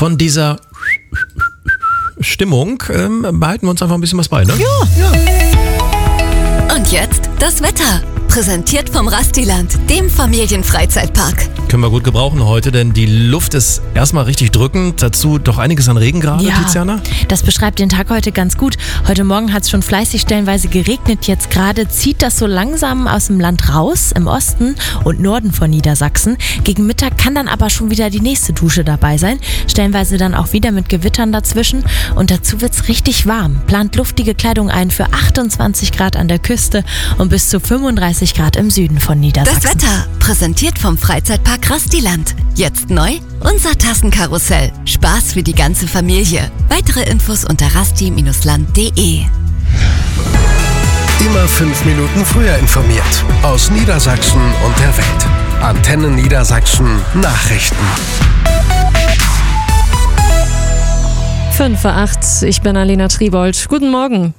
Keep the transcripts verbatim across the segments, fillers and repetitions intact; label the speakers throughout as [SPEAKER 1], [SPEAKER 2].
[SPEAKER 1] von dieser Stimmung ähm, behalten wir uns einfach ein bisschen was bei, ne?
[SPEAKER 2] Ja. ja. Und jetzt das Wetter. Präsentiert vom Rastiland, dem Familienfreizeitpark.
[SPEAKER 1] Können wir gut gebrauchen heute, denn die Luft ist erstmal richtig drückend. Dazu doch einiges an Regen gerade,
[SPEAKER 3] ja,
[SPEAKER 1] Tiziana?
[SPEAKER 3] Das beschreibt den Tag heute ganz gut. Heute Morgen hat es schon fleißig stellenweise geregnet. Jetzt gerade zieht das so langsam aus dem Land raus, im Osten und Norden von Niedersachsen. Gegen Mittag kann dann aber schon wieder die nächste Dusche dabei sein. Stellenweise dann auch wieder mit Gewittern dazwischen. Und dazu wird es richtig warm. Plant luftige Kleidung ein für achtundzwanzig Grad an der Küste und bis zu fünfunddreißig Grad im Süden von Niedersachsen.
[SPEAKER 2] Das Wetter, präsentiert vom Freizeitpark Rastiland. Jetzt neu, unser Tassenkarussell. Spaß für die ganze Familie. Weitere Infos unter rasti Bindestrich land punkt de.
[SPEAKER 4] Immer fünf Minuten früher informiert. Aus Niedersachsen und der Welt. Antenne Niedersachsen Nachrichten.
[SPEAKER 5] fünf vor acht, ich bin Alena Tribold. Guten Morgen.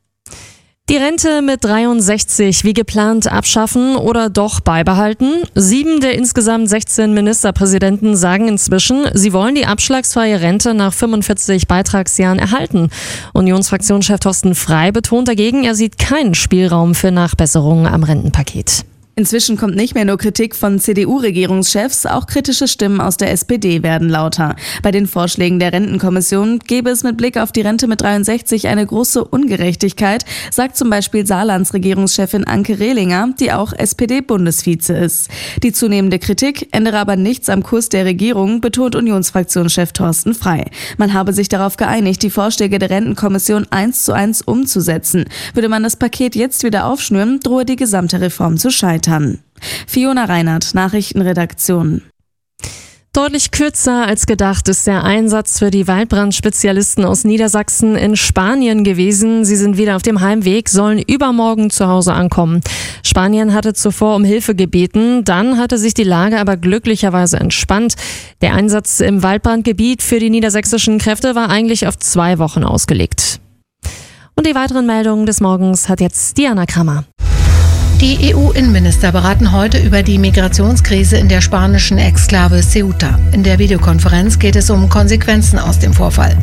[SPEAKER 5] Die Rente mit dreiundsechzig wie geplant abschaffen oder doch beibehalten? Sieben der insgesamt sechzehn Ministerpräsidenten sagen inzwischen, sie wollen die abschlagsfreie Rente nach fünfundvierzig Beitragsjahren erhalten. Unionsfraktionschef Thorsten Frey betont dagegen, er sieht keinen Spielraum für Nachbesserungen am Rentenpaket.
[SPEAKER 6] Inzwischen kommt nicht mehr nur Kritik von C D U-Regierungschefs, auch kritische Stimmen aus der S P D werden lauter. Bei den Vorschlägen der Rentenkommission gäbe es mit Blick auf die Rente mit dreiundsechzig eine große Ungerechtigkeit, sagt zum Beispiel Saarlands Regierungschefin Anke Rehlinger, die auch S P D-Bundesvize ist. Die zunehmende Kritik ändere aber nichts am Kurs der Regierung, betont Unionsfraktionschef Thorsten Frey. Man habe sich darauf geeinigt, die Vorschläge der Rentenkommission eins zu eins umzusetzen. Würde man das Paket jetzt wieder aufschnüren, drohe die gesamte Reform zu scheitern. Fiona Reinhardt, Nachrichtenredaktion.
[SPEAKER 5] Deutlich kürzer als gedacht ist der Einsatz für die Waldbrandspezialisten aus Niedersachsen in Spanien gewesen. Sie sind wieder auf dem Heimweg, sollen übermorgen zu Hause ankommen. Spanien hatte zuvor um Hilfe gebeten, dann hatte sich die Lage aber glücklicherweise entspannt. Der Einsatz im Waldbrandgebiet für die niedersächsischen Kräfte war eigentlich auf zwei Wochen ausgelegt. Und die weiteren Meldungen des Morgens hat jetzt Diana Krammer.
[SPEAKER 7] Die E U-Innenminister beraten heute über die Migrationskrise in der spanischen Exklave Ceuta. In der Videokonferenz geht es um Konsequenzen aus dem Vorfall.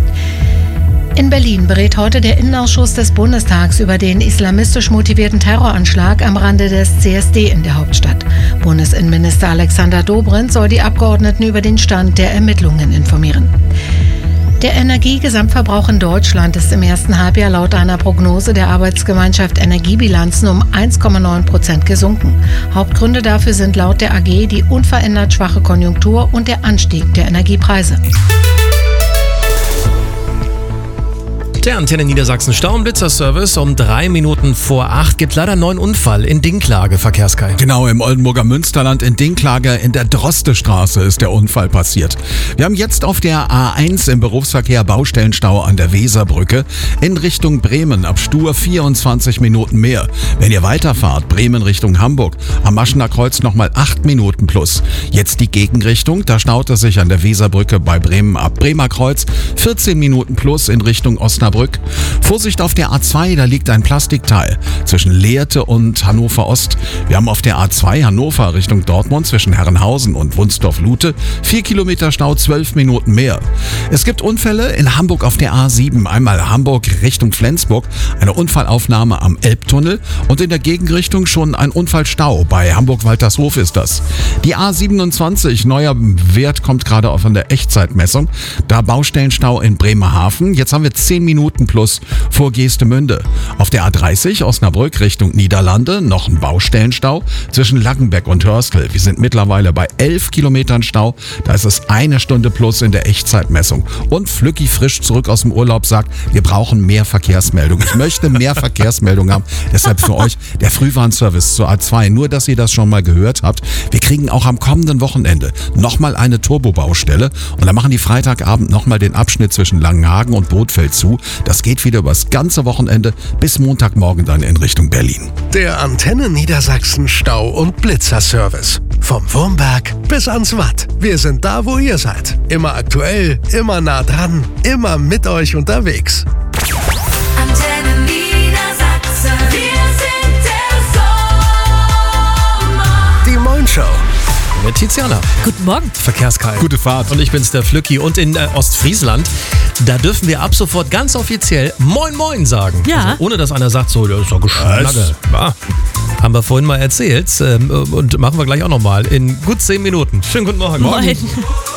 [SPEAKER 7] In Berlin berät heute der Innenausschuss des Bundestags über den islamistisch motivierten Terroranschlag am Rande des C S D in der Hauptstadt. Bundesinnenminister Alexander Dobrindt soll die Abgeordneten über den Stand der Ermittlungen informieren. Der Energiegesamtverbrauch in Deutschland ist im ersten Halbjahr laut einer Prognose der Arbeitsgemeinschaft Energiebilanzen um eins Komma neun Prozent gesunken. Hauptgründe dafür sind laut der A G die unverändert schwache Konjunktur und der Anstieg der Energiepreise.
[SPEAKER 1] Der Antenne Niedersachsen Stau- und Blitzerservice um drei Minuten vor acht gibt leider einen neuen Unfall in Dinklage, Verkehrskai.
[SPEAKER 8] Genau, im Oldenburger Münsterland in Dinklage in der Drostestraße ist der Unfall passiert. Wir haben jetzt auf der A eins im Berufsverkehr Baustellenstau an der Weserbrücke in Richtung Bremen ab Stur vierundzwanzig Minuten mehr. Wenn ihr weiterfahrt, Bremen Richtung Hamburg, am Maschener Kreuz nochmal acht Minuten plus. Jetzt die Gegenrichtung, da staut es sich an der Weserbrücke bei Bremen ab Bremer Kreuz vierzehn Minuten plus in Richtung Osnabrück. Vorsicht auf der A zwei, da liegt ein Plastikteil zwischen Lehrte und Hannover Ost. Wir haben auf der A zwei Hannover Richtung Dortmund zwischen Herrenhausen und Wunsdorf-Lute vier Kilometer Stau, zwölf Minuten mehr. Es gibt Unfälle in Hamburg auf der A sieben, einmal Hamburg Richtung Flensburg, eine Unfallaufnahme am Elbtunnel und in der Gegenrichtung schon ein Unfallstau. Bei Hamburg-Waltershof ist das. Die A siebenundzwanzig, neuer Wert kommt gerade von der Echtzeitmessung, da Baustellenstau in Bremerhaven. Jetzt haben wir zehn Minuten plus vor Geestemünde. Auf der A dreißig Osnabrück Richtung Niederlande noch ein Baustellenstau zwischen Lackenbeck und Hörstel. Wir sind mittlerweile bei elf Kilometern Stau. Da ist es eine Stunde plus in der Echtzeitmessung. Und Flücki frisch zurück aus dem Urlaub sagt, wir brauchen mehr Verkehrsmeldungen. Ich möchte mehr Verkehrsmeldungen haben. Deshalb für euch der Frühwarnservice zur A zwei. Nur, dass ihr das schon mal gehört habt. Wir kriegen auch am kommenden Wochenende nochmal eine Turbobaustelle. Und dann machen die Freitagabend nochmal den Abschnitt zwischen Langenhagen und Bothfeld zu. Das geht wieder übers ganze Wochenende bis Montagmorgen dann in Richtung Berlin.
[SPEAKER 4] Der Antenne Niedersachsen Stau- und Blitzerservice. Vom Wurmberg bis ans Watt. Wir sind da, wo ihr seid. Immer aktuell, immer nah dran, immer mit euch unterwegs.
[SPEAKER 9] Antenne Niedersachsen. Wir sind der Sommer.
[SPEAKER 4] Die Moin Show.
[SPEAKER 1] mit Tiziana.
[SPEAKER 3] Guten Morgen.
[SPEAKER 1] Verkehrskalt.
[SPEAKER 8] Gute Fahrt.
[SPEAKER 1] Und ich bin's, der Flücki. Und in äh, Ostfriesland, da dürfen wir ab sofort ganz offiziell Moin Moin sagen.
[SPEAKER 3] Ja.
[SPEAKER 1] Also, ohne dass einer sagt, so, das ist doch Geschnagge. Ja. Haben wir vorhin mal erzählt ähm, und machen wir gleich auch nochmal in gut zehn Minuten. Schönen guten Morgen.
[SPEAKER 3] Moin.